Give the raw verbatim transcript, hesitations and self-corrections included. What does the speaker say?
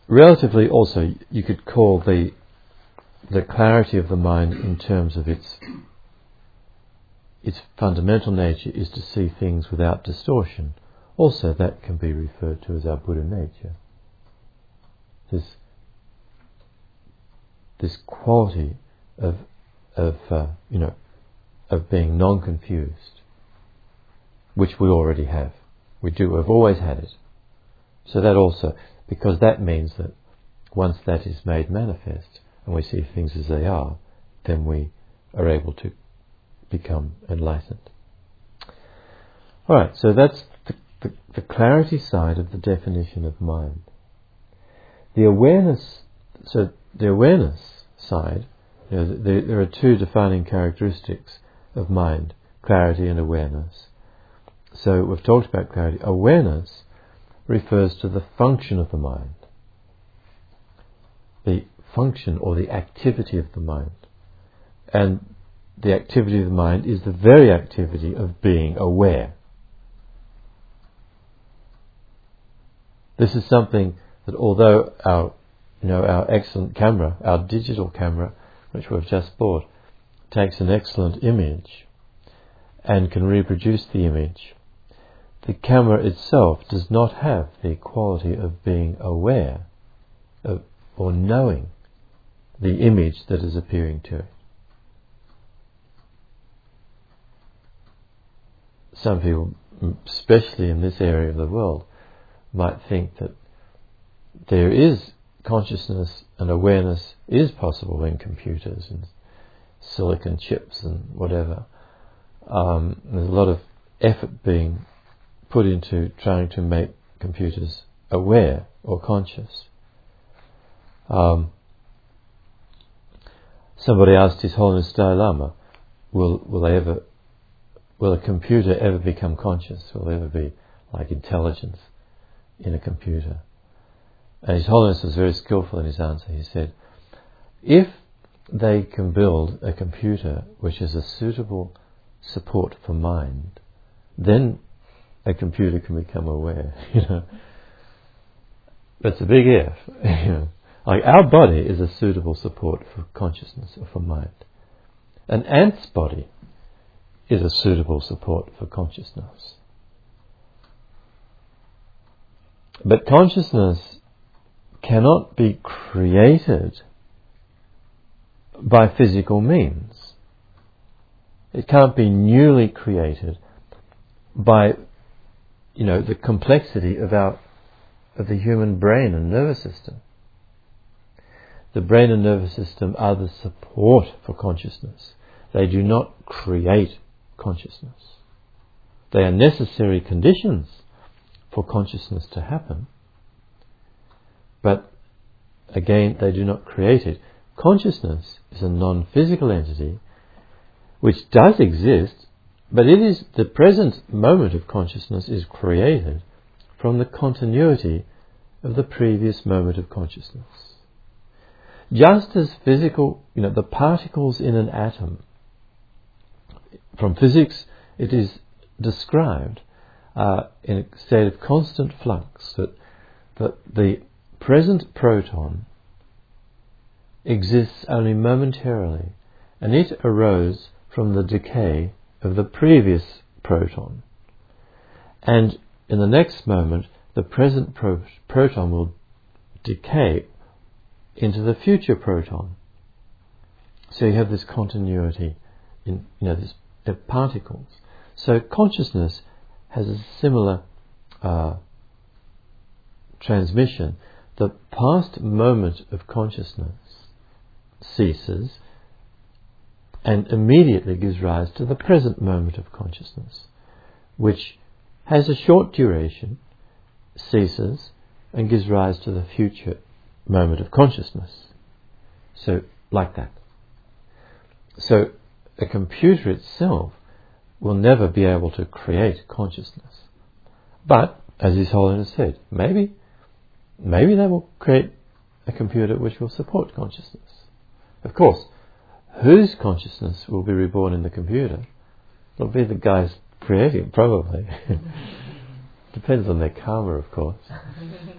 relatively also, you could call the the clarity of the mind in terms of its its fundamental nature is to see things without distortion. Also, that can be referred to as our Buddha nature. This this quality of of uh, you know of being non-confused, which we already have. We do. We've always had it. So that also, because that means that once that is made manifest and we see things as they are, then we are able to become enlightened. All right. So that's the, the, the clarity side of the definition of mind. The awareness. So the awareness side. You know, there, there are two defining characteristics of mind: clarity and awareness. So we've talked about clarity. Awareness refers to the function of the mind, the function or the activity of the mind. And the activity of the mind is the very activity of being aware. This is something that, although our, you know, our excellent camera, our digital camera, which we've just bought, takes an excellent image and can reproduce the image, the camera itself does not have the quality of being aware of, or knowing the image that is appearing to it. Some people, especially in this area of the world, might think that there is consciousness and awareness is possible in computers and silicon chips and whatever. Um, there's a lot of effort being put into trying to make computers aware or conscious. Um, somebody asked His Holiness Dalai Lama, will will they ever, will a computer ever become conscious? Will there ever be like intelligence in a computer? And His Holiness was very skillful in his answer. He said, if they can build a computer which is a suitable support for mind, then a computer can become aware, you know. That's a big if. You know. Like our body is a suitable support for consciousness or for mind. An ant's body is a suitable support for consciousness. But consciousness cannot be created by physical means. It can't be newly created by, you know, the complexity of our of the human brain and nervous system. The brain and nervous system are the support for consciousness. They do not create consciousness. They are necessary conditions for consciousness to happen. But again, they do not create it. Consciousness is a non-physical entity which does exist, but it is the present moment of consciousness is created from the continuity of the previous moment of consciousness. Just as physical, you know, the particles in an atom, from physics it is described uh, in a state of constant flux, that, that the present proton exists only momentarily, and it arose from the decay of the previous proton. And in the next moment, the present pro- proton will decay into the future proton. So you have this continuity in, you know, this uh, particles. So consciousness has a similar uh, transmission. The past moment of consciousness ceases and immediately gives rise to the present moment of consciousness, which has a short duration, ceases, and gives rise to the future moment of consciousness. So, like that. So, a computer itself will never be able to create consciousness. But, as His Holiness said, maybe, maybe they will create a computer which will support consciousness. Of course, whose consciousness will be reborn in the computer? It'll be the guys creating it, probably. Depends on their karma, of course.